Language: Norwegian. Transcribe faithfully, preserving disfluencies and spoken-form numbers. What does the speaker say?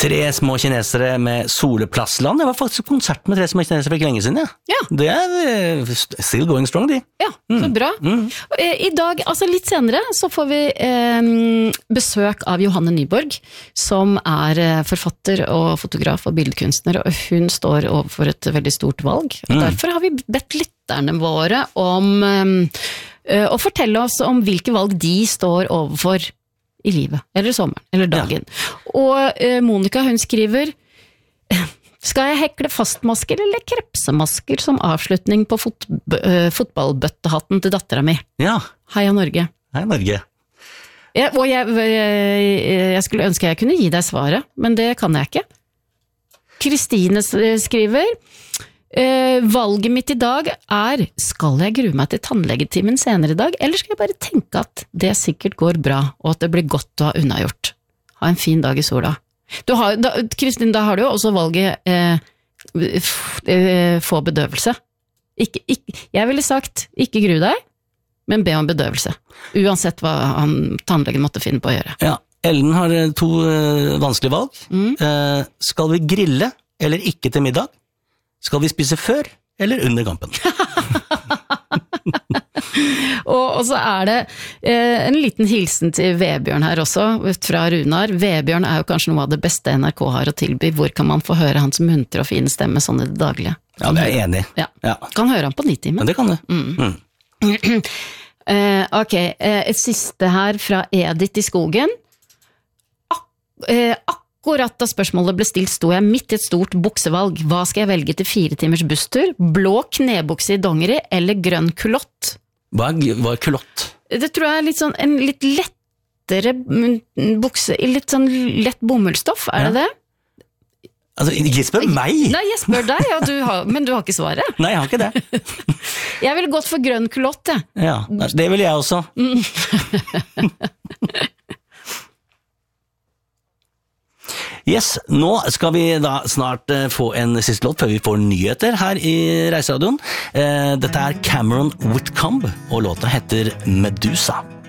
Tre små kinesere med Soleplassland. Det var faktisk konsert med tre små kinesere for ikke lenge siden, ja. Ja. Det er uh, still going strong, de. Ja, så bra. Mm. I dag, altså litt senere, så får vi eh, besøk av Johanne Nyborg, som er forfatter og fotograf og bildekunstner, og hun står overfor et veldig stort valg. Og Mm. derfor har vi bedt lytterne våre om eh, å fortelle oss om hvilke valg de står overfor i livet, eller sommeren, eller dagen. Ja. Og eh, Monica, hun skriver: skal jeg hekle fastmasker eller krepsemasker som avslutning på fot, uh, fotballbøttehatten til datteren mi? Ja. Heia Norge. Hei, Norge. Ja, og jeg, jeg, jeg skulle ønske jeg kunne gi deg svaret, men det kan jeg ikke. Kristine skriver: Uh, valget mitt i dag er, skal jeg grue meg til tannlegetimen senere i dag, eller skal jeg bare tenke at det sikkert går bra, og at det blir godt å ha unnagjort? Ha en fin dag i sola. Du har, da, Kristin, da har du jo også valget eh, f, eh, få bedøvelse. Ikke, ikke, jeg ville sagt, ikke gru deg, men be om bedøvelse. Uansett hva han, tannlegen måtte finne på å gjøre. Ja, Ellen har to uh, vanskelige valg. Mm. Uh, skal vi grille eller ikke til middag? Skal vi spise før eller under kampen? og, og så er det eh, en liten hilsen til Vebjørn her også, fra Runar. Vebjørn er jo kanskje noe av det beste N R K har å tilby. Hvor kan man få høre hans muntre og fine stemme sånn i det daglige? Ja, det er jeg enig. Ja. Ja. Kan høre han på Nitimen. Ja, det kan du. Mm. Mm. eh, ok, eh, et siste her fra Edith i skogen. Ak eh, Akkurat da spørsmålet ble stilt, sto jeg midt i et stort buksevalg. Hva skal jeg velge til fire timers busstur? Blå knebukse i dongeri eller grønn kulott? Hva er, hva er kulott? Det tror jeg er litt sånn, en litt lettere bukse, i litt sånn lett bomullstoff, er Ja. det det? Altså, ikke spør meg! Nei, jeg spør deg, ja, du har, men du har ikke svaret. Nei, jeg har ikke det. Jeg ville gått for grønn kulott, jeg. Ja, det vil jeg også. Yes, nå skal vi da snart uh, få en siste låt før vi får nyheter her i Reiseradioen. Uh, dette er Cameron Whitcomb, og låta heter Medusa.